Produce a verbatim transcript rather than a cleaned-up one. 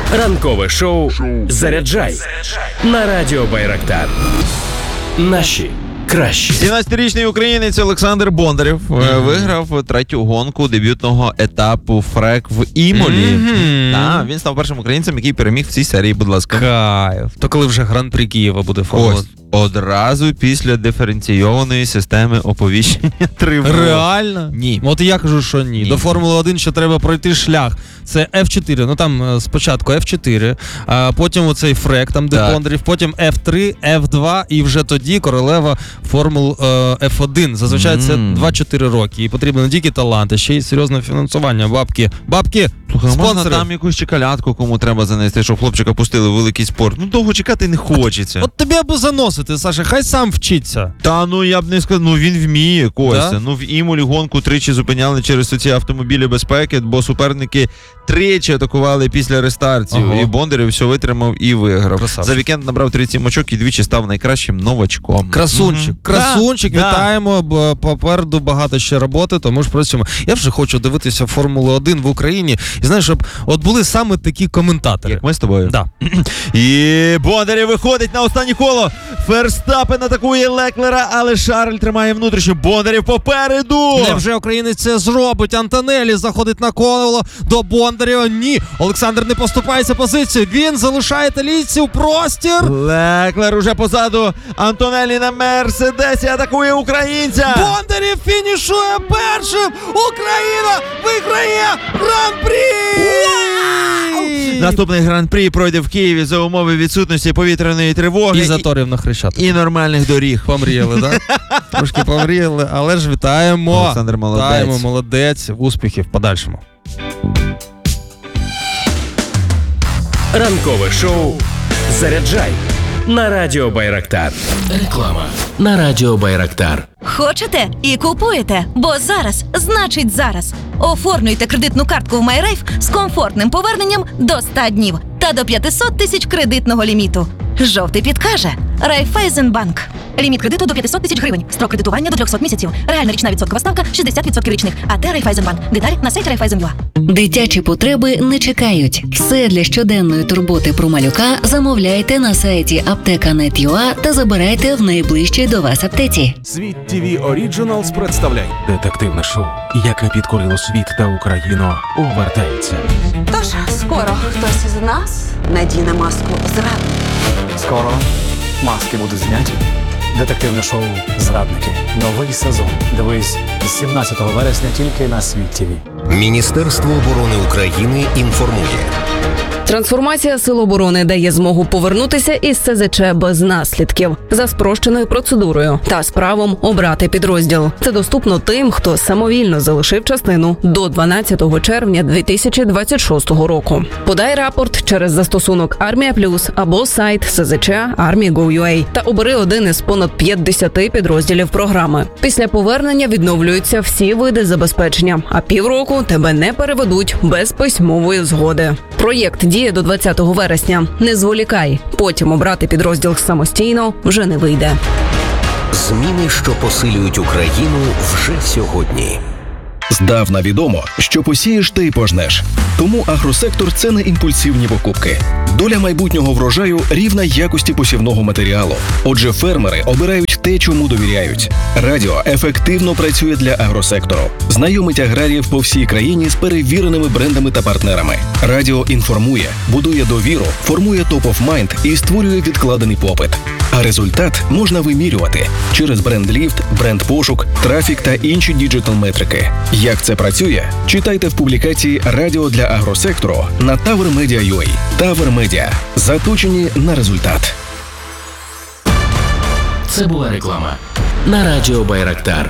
Ранкове шоу «Заряджай» на радіо Байрактар. Наші кращі. сімнадцятирічний українець Олександр Бондарєв mm-hmm. виграв третю гонку дебютного етапу Фрек в Імолі. Mm-hmm. Так, він став першим українцем, який переміг в цій серії, будь ласка. Кайф. То коли вже Гран-прі Києва буде формула? Одразу після диференційованої системи оповіщення тривог. Реально? Ні. От і я кажу, що ні. ні. До Формули один ще треба пройти шлях. Це еф чотири, ну там спочатку еф чотири, а потім оцей Фрек, там де Бондарєв, потім еф три, еф два і вже тоді королева Формул еф один. Зазвичай mm. це два-чотири роки. І потрібно не тільки таланти, ще й серйозне фінансування. Бабки, бабки, слухай, спонсори. Можна там якусь чекалятку кому треба занести, щоб хлопчика пустили в великий спорт. Ну довго чекати не хочеться. От тобі аби заносити, Саша, хай сам вчиться. Та ну я б не сказав, ну він вміє, Костя. Да? Ну в Імолі гонку тричі зупиняли через ці автомобілі безпеки, бо суперники тричі атакували після рестартів. Ага. І Бондарєв все витримав і виграв. Красавчик. За вікенд набрав тридцять сім очок і двічі став найкращим новачком. Красунчик, mm-hmm. красунчик, да, вітаємо, бо попереду багато ще роботи, тому ж працюємо. Я вже хочу дивитися Формулу один в Україні, і знаєш, щоб от були саме такі коментатори. Як ми з тобою. Да. І Бондарєв виходить на останнє коло. Ферстапен атакує Леклера, але Шарль тримає внутрішню. Бондарєв попереду. Невже українець це зробить? Антонелі заходить на коло до Бондарєва. Ні, Олександр не поступається позицією. Він залишає італійців простір. Леклер уже позаду. Антонелі на Мерседесі атакує українця. Бондарєв фінішує першим. Україна виграє Гран-прі! Наступний Гран-прі пройде в Києві за умови відсутності повітряної тривоги. І заторів на Хрещатику. І нормальних доріг. Помріяли, так? Да? Трошки помріяли, але ж вітаємо. Олександр молодець. Вітаємо, молодець. Успіхів в подальшому. Ранкове шоу «Заряджай» на радіо Байрактар. Реклама на радіо Байрактар. Хочете і купуєте, бо зараз значить зараз. Оформлюйте кредитну картку в MyRafe з комфортним поверненням до ста днів та до п'ятсот тисяч кредитного ліміту. Жовтий підкаже Райфайзенбанк. Ліміт кредиту до п'ятсот тисяч гривень. Строк кредитування до триста місяців. Реальна річна відсоткова ставка шістдесят відсотків річних. АТ Райфайзенбанк. Деталі на сайті Райфайзен.ua. Дитячі потреби не чекають. Все для щоденної турботи про малюка замовляйте на сайті аптека точка нет точка ю а та забирайте в найближчій до вас аптеці. Світ ті ві Originals представляє детективне шоу, яке підкорило світ та Україну, повертається. Тож, скоро хтось із нас надіне маску зрадника. Скоро маски будуть зняті. Детективне шоу «Зрадники». Новий сезон. Дивись з сімнадцятого вересня тільки на Світ ті ві. Міністерство оборони України інформує. Трансформація Сил оборони дає змогу повернутися із ес зет че без наслідків за спрощеною процедурою та з правом обрати підрозділ. Це доступно тим, хто самовільно залишив частину до дванадцятого червня дві тисячі двадцять шостого року. Подай рапорт через застосунок Армія Плюс або сайт ес зет че армія точка гов точка ю а та обери один із понад п'ятдесяти підрозділів програми. Після повернення відновлюються всі види забезпечення, а півроку тебе не переведуть без письмової згоди. Проєкт діє до двадцятого вересня. Не зволікай. Потім обрати підрозділ самостійно вже не вийде. Зміни, що посилюють Україну вже сьогодні. Здавна відомо, що посієш, ти й пожнеш. Тому агросектор – це не імпульсивні покупки. Доля майбутнього врожаю рівна якості посівного матеріалу. Отже, фермери обирають те, чому довіряють. Радіо ефективно працює для агросектору. Знайомить аграріїв по всій країні з перевіреними брендами та партнерами. Радіо інформує, будує довіру, формує топ-оф-майнд і створює відкладений попит. А результат можна вимірювати через бренд-ліфт, бренд-пошук, трафік та інші діджитал-метрики. Як це працює? Читайте в публікації «Радіо для агросектору» на Тавер Медіа точка ю а. Тавер Медіа. Заточені на результат. Це була реклама на радіо Байрактар.